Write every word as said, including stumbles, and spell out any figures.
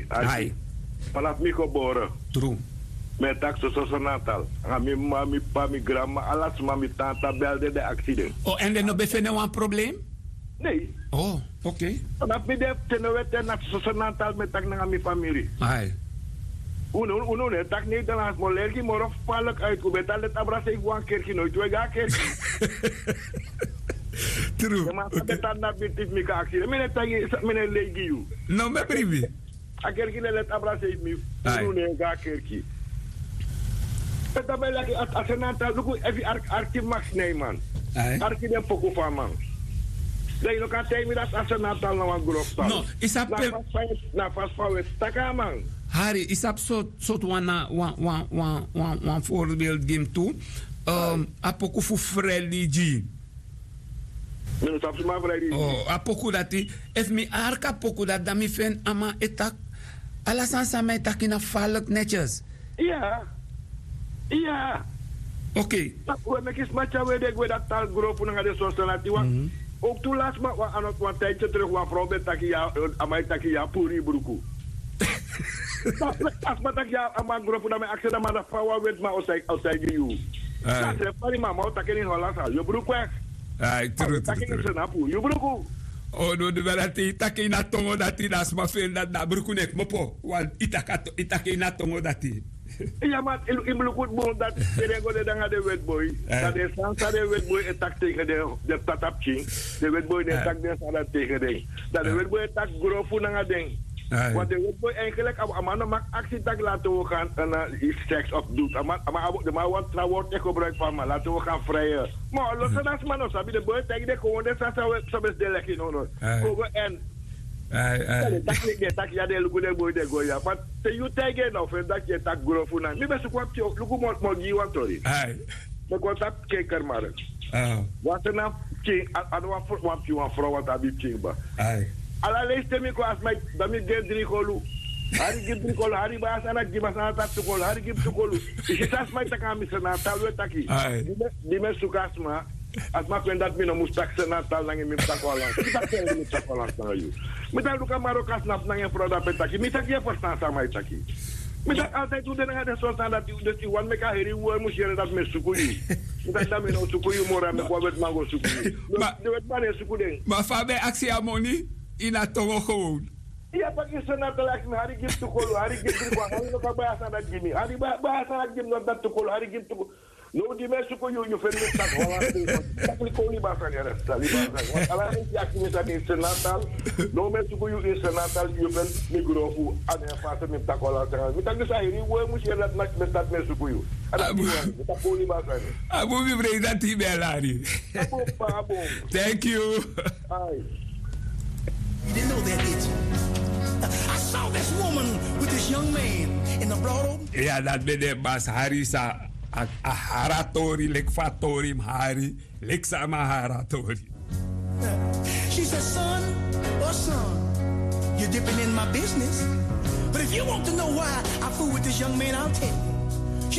Hai. Vanaf mi geboren. True. Met taxo so natal. Mi mami, pa, mi grandma, alles mami tanta belde de accident. Oh, en dan nog bevinden we een probleem? Nee. Oh, oké. Okay. Vanaf mi de tenowete na so natal met tak na mi familie. Hai. Uno, uno, ne tak Nederlands, maar leer je maar of valk uit. Hoe betal het abrase ik een keertje nooit twee ga keertje. True. Maar dat betal na bitif mi ka accident. Mine tagi, mine leegi you. No me privi. A keertje le let abrase ik mi. Uno ne ga keertje. Het daarbij lagi als een aantal, look even arki max nee man. Arki den poco van man. Dai no kan tei mi dat als een aantal na wan groep staan. No, is dat na fast forward taka man. Harry, is dat zo soort wan wan wan wan wan wan voorbeeld game toe? Um, apoku fu freligi. No, dat is maar freligi. Oh, apoku dati. If mi arka poku dat dan mi fen ama etak. Alasan sa mij takina valk netjes. Ja. Ja. Oké. Okay. We maken smacha we de we dat tal groep na de sociëteit wa. Ook toen laatst maar aan het wat tijdje terug wa vrouw bet takia amai takia puri bruku. As maar takia amai groep na me akseda maar dat vrouw weet maar als als zij you. Ja, ze pari mama takia in Holland al. Je bruku. Ai, true, true. Takia na pu. Je bruku. Oh, no, de verati takia na tongo dati das ma fel dat na bruku nek mopo. Want itaka itaka na tongo dati. Ja, maar ik bedoel goed boel dat de regel de danga de wetboy. Dat de sansa de wetboy attack tegen de de tatapching. De wetboy de attack de sansa tegen de. Dat de wetboy attack grofu nanga ding. Want de wetboy eigenlijk amano mak actie tak laten we gaan en seks of doet. Maar maar de maar wat trouwens ik gebruik van maar laten we gaan vrijen. Maar los dat man of sabi de boy tegen de gewoon de sansa zo best de lekkie no no. Over en Ai ai. Tak ni tak ya de lugu de boy de goya. But te you take it off and that je tak grofu na. Mi besu kwap yo lugu mo mo gi wan tori. Ai. Me ko tap ke karmare. Ah. Wat na ki anu wa wan pi wan fro wat abi chimba. Ai. Ala leste mi ko as mai da mi ge dri kolu. Hari gi dri kolu hari ba sana gi ba sana tak kolu hari gi tu kolu. Isi tas mai tak ami sana talu taki. Ai. Di me sukasma. As ma kwen dat mi no mustak senatal nangi mi takolan. Kita kel mi takolan na you. Mi tak luka marokas nap nangi proda petaki. Mi tak ye perstan sama itaki. Mi tak altijd tu den ngade sultan dat u dat wan me ka heri wo mu shere dat me sukuyu. Mi tak da mi no sukuyu mora me ko wet mango sukuyu. Ma de wet mane sukuyu. Ma fa be aksi amoni ina tongo gewoon. Iya pagi senatal ak hari gim tu kolu hari gim tu ko hari no ka ba sana gimi. Hari ba ba sana gim no dat tu kolu hari gim tu. No di mensen ko you fen met tak wala tak li ko li ba fa ni resta li ba fa ala ni ak ni sa ni senatal no mensen ko you in senatal you fen mi grofu ane fa sa mi tak wala sa mi tak sa iri wo mu share dat nak met dat mensen ko you ala mi tak ko li ba fa ni abu mi president Belari abu pa abu thank you ai you didn't know that did you? I saw this woman with this young man in the broad open ja dat ben de Bas Harisa a haratori lek fatori hari lek sama haratori. She said, son, oh son, you're dipping in my business. But if you want to know why I fool with this young man, I'll tell you.